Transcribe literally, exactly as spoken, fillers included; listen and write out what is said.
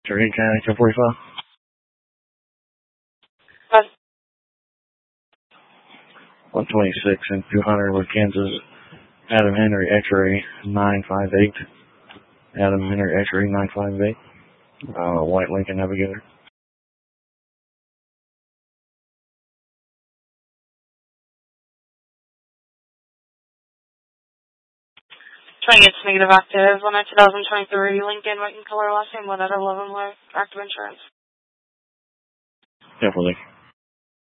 Turkey County, ten forty-five. But one twenty-six and two hundred with Kansas. Adam Henry, X-ray nine five eight. Adam Henry, X-ray nine five eight. Uh, White Lincoln Navigator. trying it's negative active. one two thousand twenty-three Lincoln, white in color, last name, one out of eleven, active insurance. Definitely.